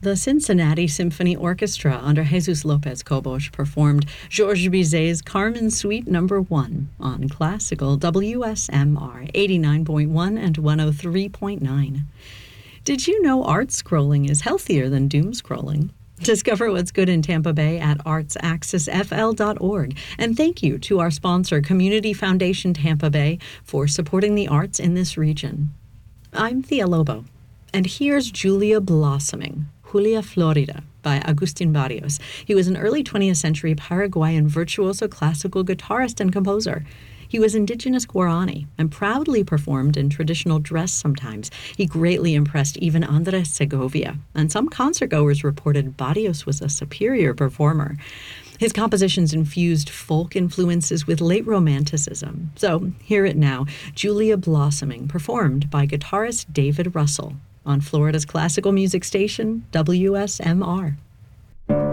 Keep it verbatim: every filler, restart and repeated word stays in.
The Cincinnati Symphony Orchestra under Jesus Lopez Cobos performed Georges Bizet's Carmen Suite Number one on classical W S M R eighty-nine point one and one oh three point nine. Did you know art scrolling is healthier than doom scrolling? Discover what's good in Tampa Bay at arts axis f l dot org. And thank you to our sponsor, Community Foundation Tampa Bay, for supporting the arts in this region. I'm Thea Lobo, and here's Julia Blossoming, Julia Florida, by Agustin Barrios. He was an early twentieth century Paraguayan virtuoso classical guitarist and composer. He was indigenous Guarani and proudly performed in traditional dress sometimes. He greatly impressed even Andres Segovia, and some concertgoers reported Barrios was a superior performer. His compositions infused folk influences with late Romanticism. So, hear it now, Julia Blossoming, performed by guitarist David Russell on Florida's classical music station, W S M R.